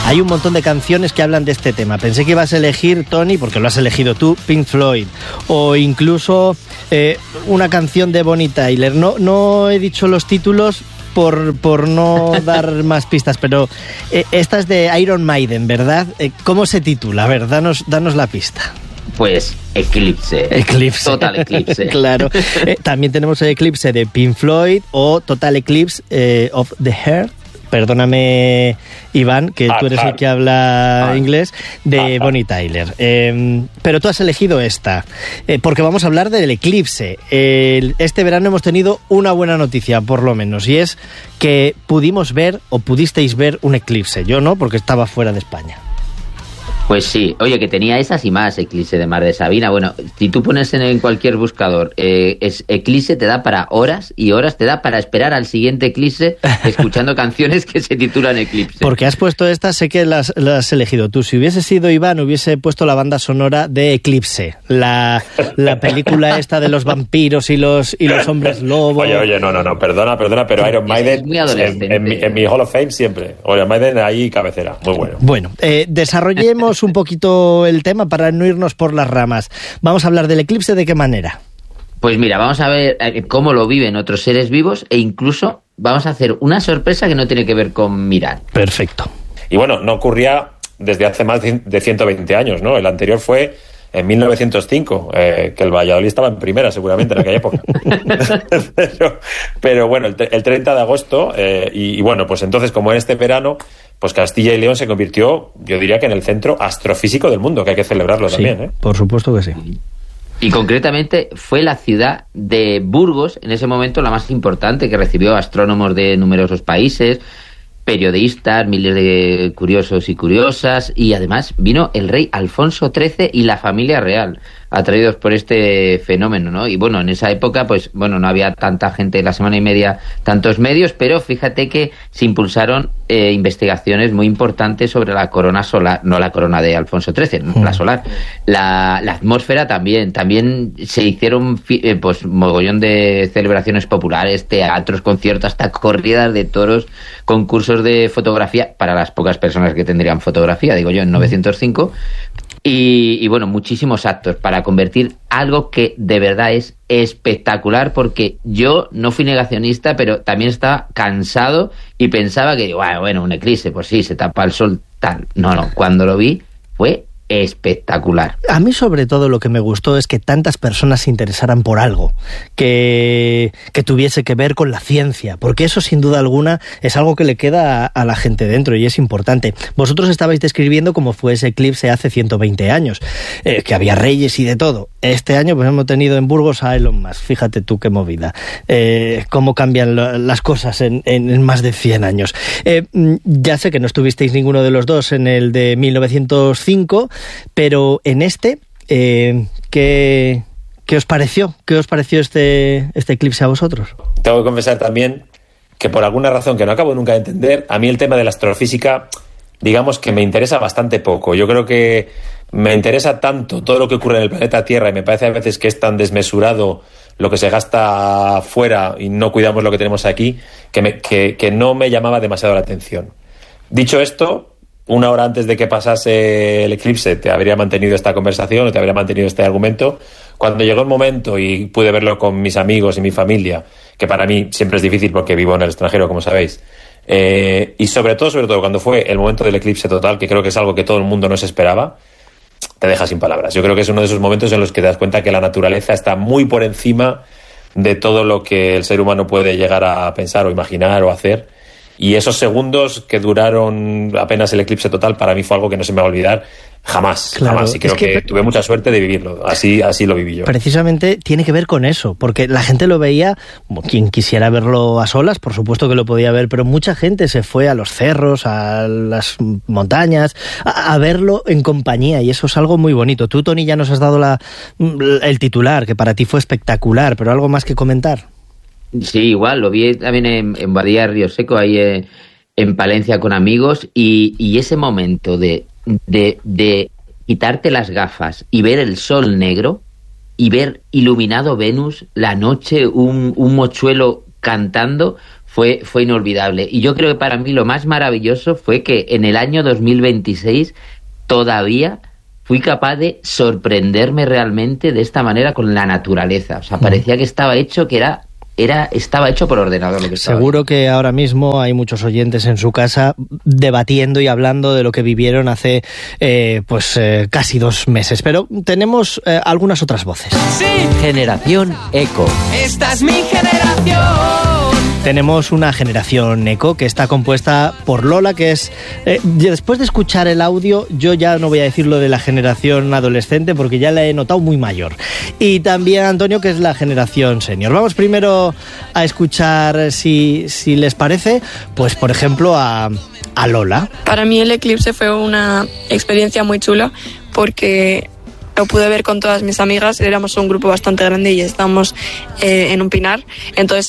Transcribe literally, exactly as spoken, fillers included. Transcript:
hay un montón de canciones que hablan de este tema. Pensé que ibas a elegir, Tony, porque lo has elegido tú, Pink Floyd, o incluso eh, una canción de Bonnie Tyler. No, no he dicho los títulos por, por no dar más pistas, pero eh, esta es de Iron Maiden, ¿verdad? Eh, ¿Cómo se titula? A ver, danos, danos la pista. Pues Eclipse. Eclipse. Total Eclipse. Claro. Eh, también tenemos el Eclipse de Pink Floyd o Total Eclipse eh, of the Heart. Perdóname, Iván, que tú eres el que habla inglés, de Bonnie Tyler. Eh, pero tú has elegido esta, eh, porque vamos a hablar del eclipse. Eh, este verano hemos tenido una buena noticia, por lo menos, y es que pudimos ver, o pudisteis ver, un eclipse. Yo no, porque estaba fuera de España. Pues sí, oye, que tenía esas y más, Eclipse de Mar de Sabina. Bueno, si tú pones en, en cualquier buscador, eh, es, Eclipse te da para horas y horas, te da para esperar al siguiente Eclipse escuchando canciones que se titulan Eclipse. Porque has puesto esta, sé que las, las has elegido tú. Si hubiese sido Iván, hubiese puesto la banda sonora de Eclipse, la, la película esta de los vampiros y los, y los hombres lobo. Oye, oye, no, no, no, perdona, perdona, pero Iron Maiden, en, en, mi, en mi Hall of Fame siempre. Iron Maiden ahí cabecera, muy bueno. Bueno, eh, desarrollemos un poquito el tema para no irnos por las ramas. Vamos a hablar del eclipse, ¿de qué manera? Pues mira, vamos a ver cómo lo viven otros seres vivos e incluso vamos a hacer una sorpresa que no tiene que ver con mirar. Perfecto. Y bueno, no ocurría desde hace más de ciento veinte años, ¿no? El anterior fue en mil novecientos cinco, eh, que el Valladolid estaba en primera seguramente en aquella época. pero, pero bueno, el, el treinta de agosto, eh, y, y bueno, pues entonces como en este verano, pues Castilla y León se convirtió, yo diría que en el centro astrofísico del mundo, que hay que celebrarlo sí, también, ¿eh? Por supuesto que sí. Y concretamente fue la ciudad de Burgos, en ese momento la más importante, que recibió astrónomos de numerosos países, periodistas, miles de curiosos y curiosas, y además vino el rey Alfonso trece y la familia real, atraídos por este fenómeno, ¿no? Y bueno, en esa época, pues bueno, no había tanta gente, la semana y media, tantos medios, pero fíjate que se impulsaron eh, investigaciones muy importantes sobre la corona solar, no la corona de Alfonso trece, mm. la solar, la, la atmósfera también, también se hicieron eh, pues mogollón de celebraciones populares, teatros, conciertos, hasta corridas de toros, concursos de fotografía, para las pocas personas que tendrían fotografía, digo yo, en novecientos cinco, y, y bueno, muchísimos actos para convertir algo que de verdad es espectacular, porque yo no fui negacionista, pero también estaba cansado y pensaba que, bueno, bueno, un eclipse, pues sí, se tapa el sol, tal. No, no, cuando lo vi fue espectacular. A mí sobre todo lo que me gustó es que tantas personas se interesaran por algo que, que tuviese que ver con la ciencia, porque eso sin duda alguna es algo que le queda a, a la gente dentro y es importante. Vosotros estabais describiendo cómo fue ese eclipse hace ciento veinte años, eh, que había reyes y de todo. Este año pues hemos tenido en Burgos a Elon Musk, fíjate tú qué movida, eh, cómo cambian lo, las cosas en, en, en más de cien años. Eh, ya sé que no estuvisteis ninguno de los dos en el de mil novecientos cinco, pero en este, eh, ¿qué, ¿qué os pareció? ¿Qué os pareció este, este eclipse a vosotros? Tengo que confesar también que por alguna razón que no acabo nunca de entender, a mí el tema de la astrofísica, digamos que me interesa bastante poco. Yo creo que me interesa tanto todo lo que ocurre en el planeta Tierra y me parece a veces que es tan desmesurado lo que se gasta fuera y no cuidamos lo que tenemos aquí, que, me, que, que no me llamaba demasiado la atención. Dicho esto, una hora antes de que pasase el eclipse te habría mantenido esta conversación o te habría mantenido este argumento. Cuando llegó el momento y pude verlo con mis amigos y mi familia, que para mí siempre es difícil porque vivo en el extranjero, como sabéis, eh, y sobre todo, sobre todo cuando fue el momento del eclipse total, que creo que es algo que todo el mundo no se esperaba, te deja sin palabras. Yo creo que es uno de esos momentos en los que te das cuenta que la naturaleza está muy por encima de todo lo que el ser humano puede llegar a pensar o imaginar o hacer. Y esos segundos que duraron apenas el eclipse total, para mí fue algo que no se me va a olvidar jamás, claro, jamás. Y creo es que, que tuve mucha suerte de vivirlo. Así, así lo viví yo. Precisamente tiene que ver con eso, porque la gente lo veía, quien quisiera verlo a solas, por supuesto que lo podía ver, pero mucha gente se fue a los cerros, a las montañas, a, a verlo en compañía, y eso es algo muy bonito. Tú, Tony, ya nos has dado la, el titular, que para ti fue espectacular, pero ¿algo más que comentar? Sí, igual, lo vi también en, en Badía Río Seco, ahí en, en Palencia con amigos, y, y ese momento de, de, de quitarte las gafas y ver el sol negro y ver iluminado Venus, la noche, un, un mochuelo cantando, fue, fue inolvidable. Y yo creo que para mí lo más maravilloso fue que en el año dos mil veintiséis todavía fui capaz de sorprenderme realmente de esta manera con la naturaleza. O sea, parecía que estaba hecho, que era... Era, estaba hecho por ordenador lo que estaba. Seguro que ahora mismo hay muchos oyentes en su casa debatiendo y hablando de lo que vivieron hace eh, pues eh, casi dos meses. Pero tenemos eh, algunas otras voces. Sí. Generación Eco. Esta es mi generación. Tenemos una generación eco que está compuesta por Lola, que es... Eh, después de escuchar el audio, yo ya no voy a decir lo de la generación adolescente porque ya la he notado muy mayor. Y también Antonio, que es la generación senior. Vamos primero a escuchar, si, si les parece, pues por ejemplo a, a Lola. Para mí el eclipse fue una experiencia muy chula porque... lo pude ver con todas mis amigas, éramos un grupo bastante grande y estábamos eh, en un pinar, entonces